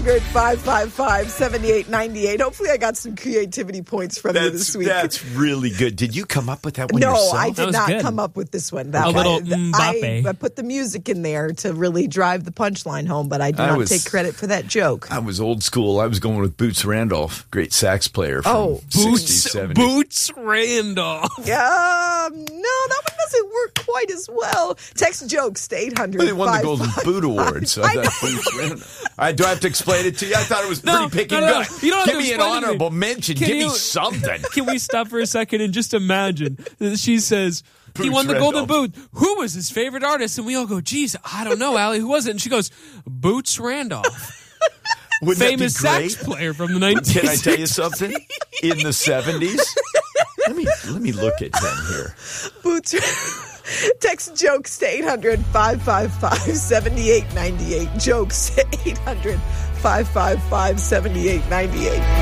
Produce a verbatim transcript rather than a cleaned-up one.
five five five, seven eight nine eight. Hopefully I got some creativity points from that's, you this week. That's really good. Did you come up with that one no, yourself? I did not good. come up with this one. That A little I, Mbappe. I, I put the music in there to really drive the punchline home, but I do I not was- take credit for that joke. I was old school. I was going with Boots Randolph, great sax player from Oh. sixties, Boots, seventies. Boots Randolph. Um, no, that one doesn't work quite as well. Text jokes to eight hundred. Well, they won the Golden Boot Award, so I I thought Boots Randolph. I, do I have to explain it to you? I thought it was No, pretty pick no, and no. gut. You don't have Give to me an explain it to me. honorable mention. Can Give me you- something. Can we stop for a second and just imagine that she says, he Boots won the Golden Randolph. Boot. Who was his favorite artist? And we all go, geez, I don't know, Allie. Who was it? And she goes, Boots Randolph. Wouldn't Famous that be great? sax player from the nineties. Can I tell you something? In the seventies? Let me let me look at them here. Boots. Text jokes to eight hundred, five five five, seven eight nine eight. Jokes to eight hundred, five five five, seven eight nine eight.